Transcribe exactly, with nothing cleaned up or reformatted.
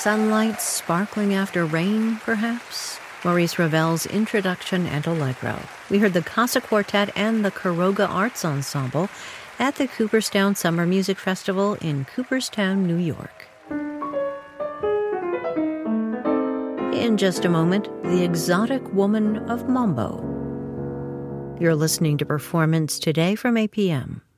Sunlight sparkling after rain, perhaps? Maurice Ravel's introduction and allegro. We heard the Casa Quartet and the Caroga Arts Ensemble at the Cooperstown Summer Music Festival in Cooperstown, New York. In just a moment, the exotic woman of Mambo. You're listening to Performance Today from A P M.